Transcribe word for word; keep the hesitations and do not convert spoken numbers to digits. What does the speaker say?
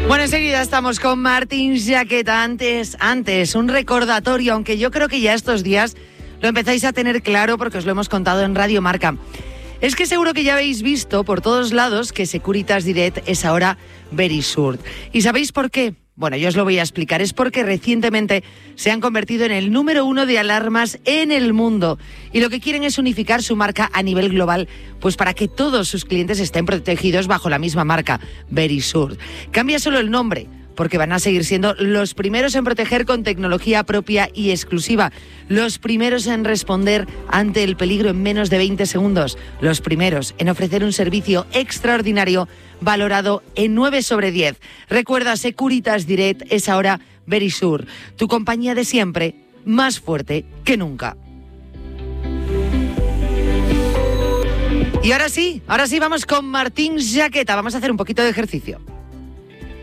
Bueno, enseguida estamos con Martín Jaqueta. Antes, antes, un recordatorio, aunque yo creo que ya estos días lo empezáis a tener claro porque os lo hemos contado en Radio Marca. Es que seguro que ya habéis visto por todos lados que Securitas Direct es ahora Verisure. ¿Y sabéis por qué? Bueno, yo os lo voy a explicar. Es porque recientemente se han convertido en el número uno de alarmas en el mundo. Y lo que quieren es unificar su marca a nivel global, pues para que todos sus clientes estén protegidos bajo la misma marca, Verisure. Cambia solo el nombre, porque van a seguir siendo los primeros en proteger con tecnología propia y exclusiva, los primeros en responder ante el peligro en menos de veinte segundos, los primeros en ofrecer un servicio extraordinario valorado en nueve sobre diez. Recuerda, Securitas Direct es ahora Verisure, tu compañía de siempre, más fuerte que nunca. Y ahora sí, ahora sí vamos con Martín Jaqueta, vamos a hacer un poquito de ejercicio.